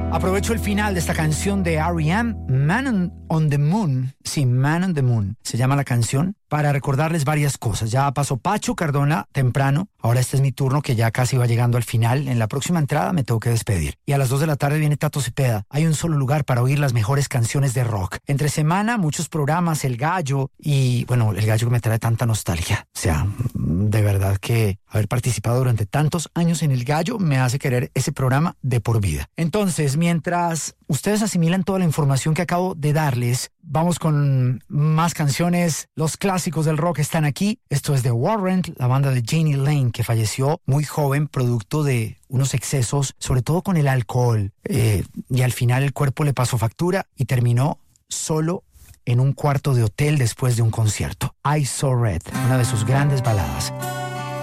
Aprovecho el final de esta canción de R.E.M., on the Moon. Sí, Man on the Moon se llama la canción, para recordarles varias cosas. Ya pasó Pacho Cardona temprano, ahora este es mi turno, que ya casi va llegando al final. En la próxima entrada me tengo que despedir. Y a las 2 de la tarde viene Tato Cepeda. Hay un solo lugar para oír las mejores canciones de rock. Entre semana, muchos programas, El Gallo, y bueno, El Gallo que me trae tanta nostalgia. O sea, de verdad que haber participado durante tantos años en El Gallo me hace querer ese programa de por vida. Entonces, mientras ustedes asimilan toda la información que acabo de darles, vamos con más canciones. Los clásicos del rock están aquí. Esto es The Warrant, la banda de Jani Lane, que falleció muy joven producto de unos excesos, sobre todo con el alcohol. Y al final el cuerpo le pasó factura y terminó solo en un cuarto de hotel después de un concierto. I Saw Red, una de sus grandes baladas.